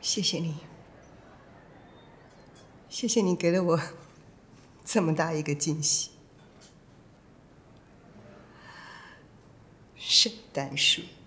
谢谢你，谢谢你给了我这么大一个惊喜。圣诞树。